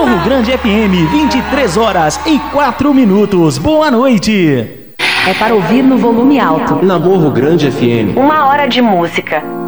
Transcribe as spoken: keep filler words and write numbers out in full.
Morro Grande F M, vinte e três horas e quatro minutos. Boa noite. É para ouvir no volume alto. Na Morro Grande F M. Uma hora de música,